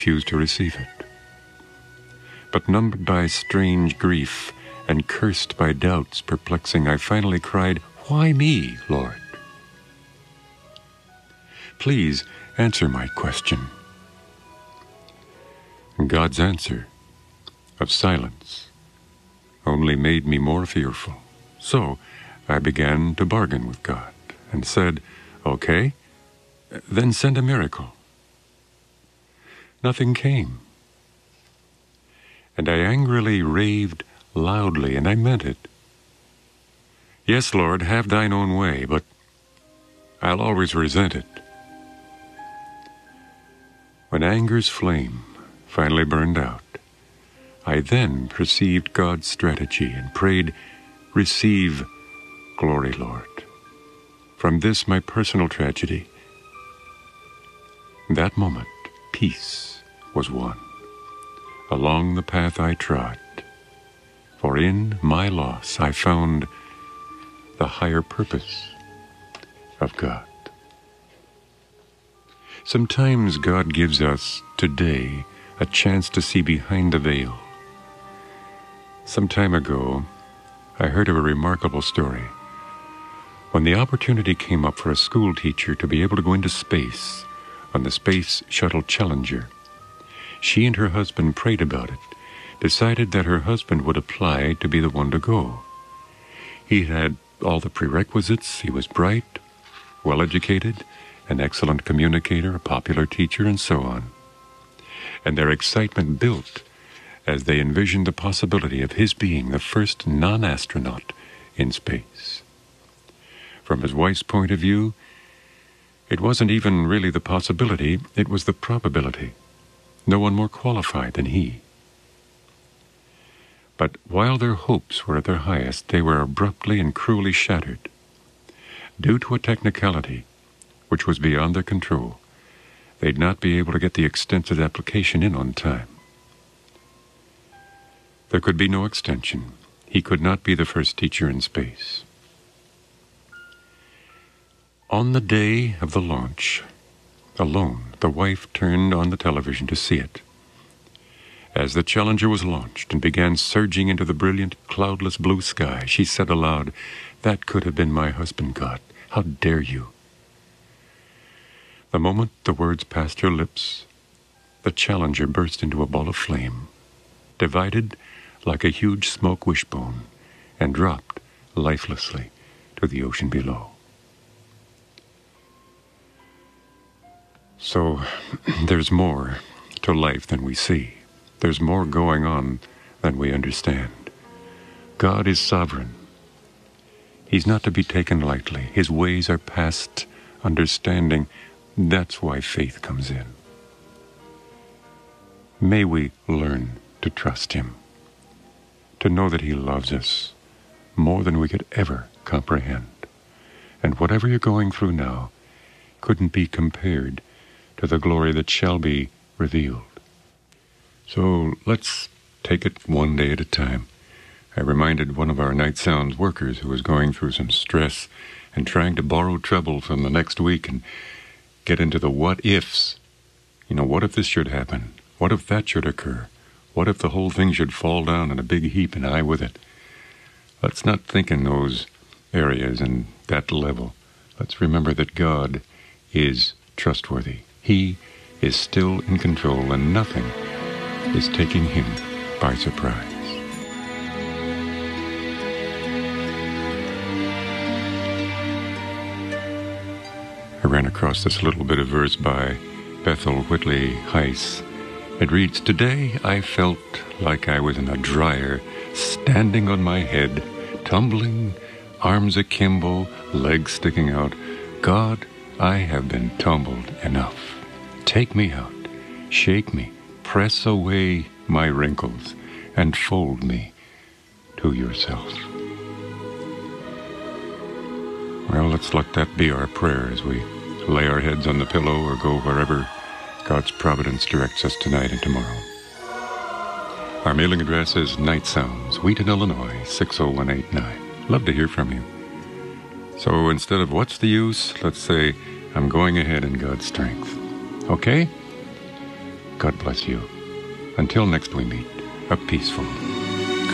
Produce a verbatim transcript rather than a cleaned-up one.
refused to receive it. But numbed by strange grief and cursed by doubts perplexing, I finally cried, "Why me, Lord? Please answer my question." God's answer of silence only made me more fearful. So I began to bargain with God and said, "Okay, then send a miracle." Nothing came. And I angrily raved loudly, and I meant it. "Yes, Lord, have thine own way, but I'll always resent it." When anger's flame finally burned out, I then perceived God's strategy and prayed, "Receive glory, Lord." From this, my personal tragedy, that moment, peace was won along the path I trod. For in my loss I found the higher purpose of God. Sometimes God gives us today a chance to see behind the veil. Some time ago, I heard of a remarkable story. When the opportunity came up for a school teacher to be able to go into space on the Space Shuttle Challenger, she and her husband prayed about it, decided that her husband would apply to be the one to go. He had all the prerequisites. He was bright, well-educated, an excellent communicator, a popular teacher, and so on. And their excitement built as they envisioned the possibility of his being the first non-astronaut in space. From his wife's point of view, it wasn't even really the possibility, it was the probability. No one more qualified than he. But while their hopes were at their highest, they were abruptly and cruelly shattered. Due to a technicality which was beyond their control, they'd not be able to get the extensive application in on time. There could be no extension. He could not be the first teacher in space. On the day of the launch, alone, the wife turned on the television to see it. As the Challenger was launched and began surging into the brilliant, cloudless blue sky, she said aloud, "That could have been my husband, God. How dare you?" The moment the words passed her lips, the Challenger burst into a ball of flame, divided like a huge smoke wishbone, and dropped lifelessly to the ocean below. So there's more to life than we see. There's more going on than we understand. God is sovereign. He's not to be taken lightly. His ways are past understanding. That's why faith comes in. May we learn to trust him, to know that he loves us more than we could ever comprehend. And whatever you're going through now couldn't be compared to the glory that shall be revealed. So let's take it one day at a time. I reminded one of our Night Sounds workers who was going through some stress and trying to borrow trouble from the next week and get into the what-ifs. You know, what if this should happen? What if that should occur? What if the whole thing should fall down in a big heap and I with it? Let's not think in those areas and that level. Let's remember that God is trustworthy. He is still in control, and nothing is taking him by surprise. I ran across this little bit of verse by Bethel Whitley Heiss. It reads, "Today I felt like I was in a dryer, standing on my head, tumbling, arms akimbo, legs sticking out. God, I have been tumbled enough. Take me out, shake me, press away my wrinkles, and fold me to yourself." Well, let's let that be our prayer as we lay our heads on the pillow or go wherever God's providence directs us tonight and tomorrow. Our mailing address is Night Sounds, Wheaton, Illinois, six oh one eight nine. Love to hear from you. So instead of "what's the use," let's say, "I'm going ahead in God's strength." Okay? God bless you. Until next we meet, a peaceful